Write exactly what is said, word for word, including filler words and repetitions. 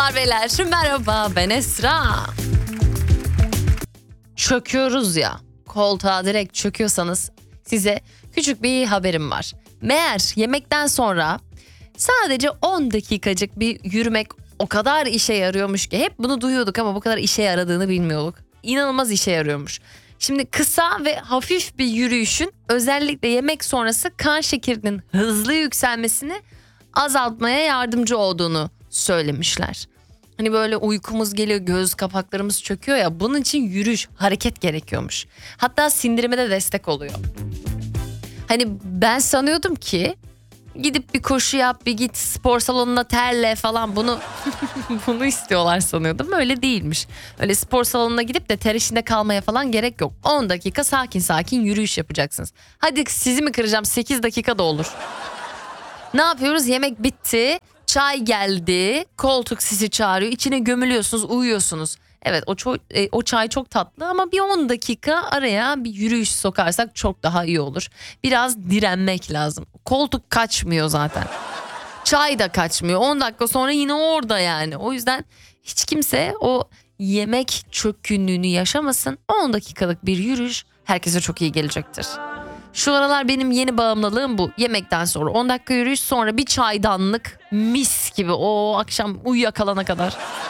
Hanımlar beyler merhaba, ben Esra. Çöküyoruz ya, koltuğa direkt çöküyorsanız size küçük bir haberim var. Meğer yemekten sonra sadece on dakikacık bir yürümek o kadar işe yarıyormuş ki, hep bunu duyuyorduk ama bu kadar işe yaradığını bilmiyorduk. İnanılmaz işe yarıyormuş. Şimdi kısa ve hafif bir yürüyüşün özellikle yemek sonrası kan şekerinin hızlı yükselmesini azaltmaya yardımcı olduğunu söylemişler. Hani böyle uykumuz geliyor, göz kapaklarımız çöküyor ya, bunun için yürüyüş, hareket gerekiyormuş. Hatta sindirime de destek oluyor. Hani ben sanıyordum ki gidip bir koşu yap, bir git spor salonuna terle falan, bunu bunu istiyorlar sanıyordum. Öyle değilmiş. Öyle spor salonuna gidip de ter içinde kalmaya falan gerek yok. on dakika sakin sakin yürüyüş yapacaksınız. Hadi sizi mi kıracağım, sekiz dakika da olur. Ne yapıyoruz? Yemek bitti, çay geldi, koltuk sizi çağırıyor, içine gömülüyorsunuz, uyuyorsunuz. Evet, o, ço- e, o çay çok tatlı ama bir on dakika araya bir yürüyüş sokarsak çok daha iyi olur. Biraz direnmek lazım. Koltuk kaçmıyor zaten. Çay da kaçmıyor. on dakika sonra yine orada yani. O yüzden hiç kimse o yemek çökkünlüğünü yaşamasın. on dakikalık bir yürüyüş herkese çok iyi gelecektir. Şu aralar benim yeni bağımlılığım bu. Yemekten sonra on dakika yürüyüş, sonra bir çaydanlık, mis gibi o akşam uyuyakalana kadar.